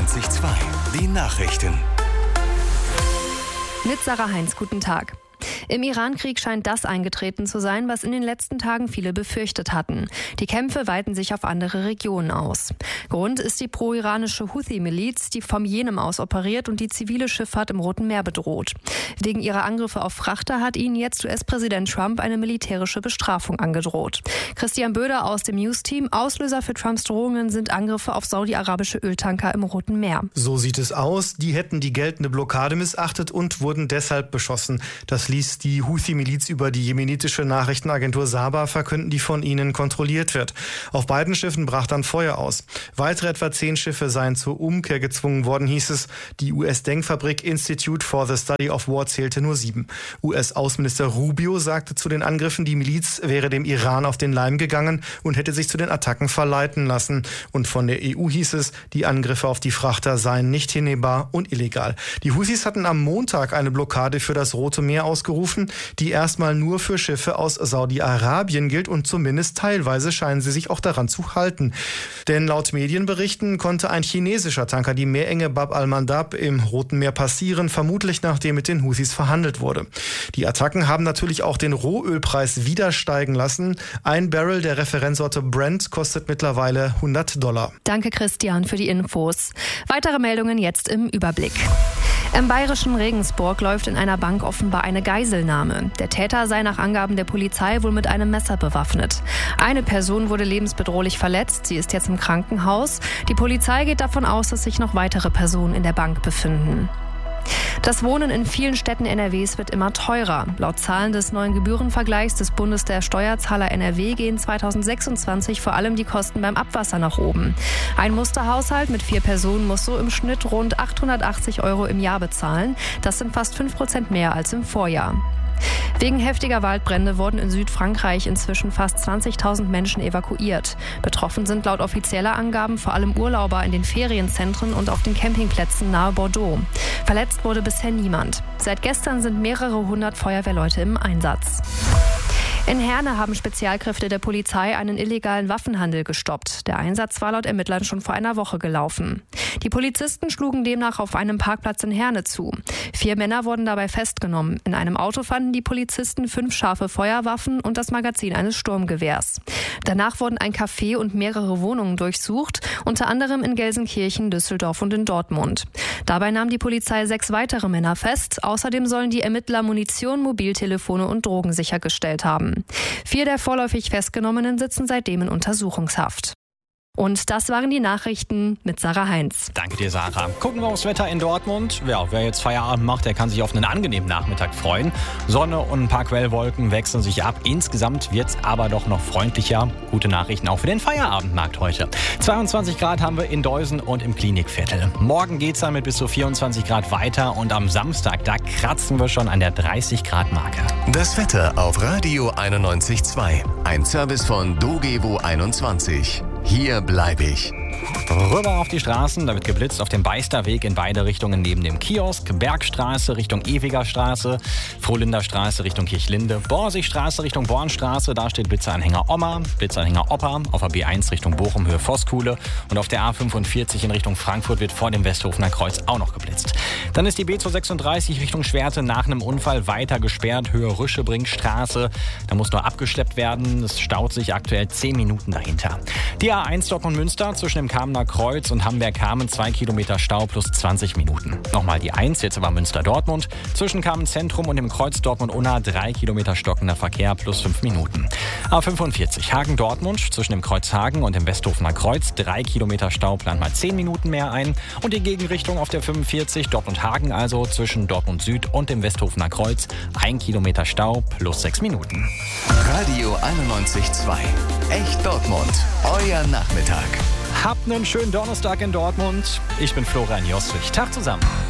91.2, die Nachrichten. Mit Sarah Heinz, guten Tag. Im Iran-Krieg scheint das eingetreten zu sein, was in den letzten Tagen viele befürchtet hatten. Die Kämpfe weiten sich auf andere Regionen aus. Grund ist die pro-iranische Houthi-Miliz, die vom Jemen aus operiert und die zivile Schifffahrt im Roten Meer bedroht. Wegen ihrer Angriffe auf Frachter hat ihnen jetzt US-Präsident Trump eine militärische Bestrafung angedroht. Christian Böder aus dem News-Team. Auslöser für Trumps Drohungen sind Angriffe auf saudi-arabische Öltanker im Roten Meer. So sieht es aus. Die hätten die geltende Blockade missachtet und wurden deshalb beschossen. Das ließ die Houthi-Miliz über die jemenitische Nachrichtenagentur Saba verkünden, die von ihnen kontrolliert wird. Auf beiden Schiffen brach dann Feuer aus. Weitere etwa 10 Schiffe seien zur Umkehr gezwungen worden, hieß es. Die US-Denkfabrik Institute for the Study of War zählte nur 7. US-Außenminister Rubio sagte zu den Angriffen, die Miliz wäre dem Iran auf den Leim gegangen und hätte sich zu den Attacken verleiten lassen. Und von der EU hieß es, die Angriffe auf die Frachter seien nicht hinnehmbar und illegal. Die Houthis hatten am Montag eine Blockade für das Rote Meer ausgerufen, die erstmal nur für Schiffe aus Saudi-Arabien gilt und zumindest teilweise scheinen sie sich auch daran zu halten. Denn laut Medienberichten konnte ein chinesischer Tanker die Meerenge Bab al-Mandab im Roten Meer passieren, vermutlich nachdem mit den Houthis verhandelt wurde. Die Attacken haben natürlich auch den Rohölpreis wieder steigen lassen. Ein Barrel der Referenzsorte Brent kostet mittlerweile $100. Danke Christian für die Infos. Weitere Meldungen jetzt im Überblick. Im bayerischen Regensburg läuft in einer Bank offenbar eine Geiselnahme. Der Täter sei nach Angaben der Polizei wohl mit einem Messer bewaffnet. Eine Person wurde lebensbedrohlich verletzt. Sie ist jetzt im Krankenhaus. Die Polizei geht davon aus, dass sich noch weitere Personen in der Bank befinden. Das Wohnen in vielen Städten NRWs wird immer teurer. Laut Zahlen des neuen Gebührenvergleichs des Bundes der Steuerzahler NRW gehen 2026 vor allem die Kosten beim Abwasser nach oben. Ein Musterhaushalt mit 4 Personen muss so im Schnitt rund 880 € im Jahr bezahlen. Das sind fast 5% mehr als im Vorjahr. Wegen heftiger Waldbrände wurden in Südfrankreich inzwischen fast 20.000 Menschen evakuiert. Betroffen sind laut offizieller Angaben vor allem Urlauber in den Ferienzentren und auf den Campingplätzen nahe Bordeaux. Verletzt wurde bisher niemand. Seit gestern sind mehrere hundert Feuerwehrleute im Einsatz. In Herne haben Spezialkräfte der Polizei einen illegalen Waffenhandel gestoppt. Der Einsatz war laut Ermittlern schon vor einer Woche gelaufen. Die Polizisten schlugen demnach auf einem Parkplatz in Herne zu. 4 Männer wurden dabei festgenommen. In einem Auto fanden die Polizisten 5 scharfe Feuerwaffen und das Magazin eines Sturmgewehrs. Danach wurden ein Café und mehrere Wohnungen durchsucht, unter anderem in Gelsenkirchen, Düsseldorf und in Dortmund. Dabei nahm die Polizei 6 weitere Männer fest. Außerdem sollen die Ermittler Munition, Mobiltelefone und Drogen sichergestellt haben. 4 der vorläufig Festgenommenen sitzen seitdem in Untersuchungshaft. Und das waren die Nachrichten mit Sarah Heinz. Danke dir, Sarah. Gucken wir aufs Wetter in Dortmund. Ja, wer jetzt Feierabend macht, der kann sich auf einen angenehmen Nachmittag freuen. Sonne und ein paar Quellwolken wechseln sich ab. Insgesamt wird es aber doch noch freundlicher. Gute Nachrichten auch für den Feierabendmarkt heute. 22 Grad haben wir in Deusen und im Klinikviertel. Morgen geht es dann mit bis zu 24 Grad weiter. Und am Samstag, da kratzen wir schon an der 30 Grad Marke. Das Wetter auf Radio 91.2. Ein Service von Dogevo 21. Hier bleibe ich. Rüber auf die Straßen, da wird geblitzt auf dem Beisterweg in beide Richtungen neben dem Kiosk, Bergstraße Richtung Ewiger Straße, Frohlinder Straße Richtung Kirchlinde, Borsigstraße Richtung Bornstraße, da steht Blitzeranhänger Oma, Blitzeranhänger Opa, auf der B1 Richtung Bochum Höhe Voskuhle und auf der A45 in Richtung Frankfurt wird vor dem Westhofener Kreuz auch noch geblitzt. Dann ist die B236 Richtung Schwerte nach einem Unfall weiter gesperrt, Höhe Rüschebrinkstraße, da muss nur abgeschleppt werden, es staut sich aktuell 10 Minuten dahinter. Die A1 Dortmund-Münster zwischen dem Kamener Kreuz und Hamburg-Kamen 2 Kilometer Stau plus 20 Minuten. Nochmal die 1, jetzt aber Münster-Dortmund. Zwischen Kamen-Zentrum und dem Kreuz Dortmund-Unna 3 Kilometer stockender Verkehr plus 5 Minuten. A45 Hagen-Dortmund zwischen dem Kreuz Hagen und dem Westhofener Kreuz 3 Kilometer Stau, plant mal 10 Minuten mehr ein. Und die Gegenrichtung auf der 45 Dortmund-Hagen, also zwischen Dortmund Süd und dem Westhofener Kreuz 1 Kilometer Stau plus 6 Minuten. Radio 91.2. Echt Dortmund. Euer Nachmittag. Habt einen schönen Donnerstag in Dortmund. Ich bin Florian Jostrich. Tag zusammen.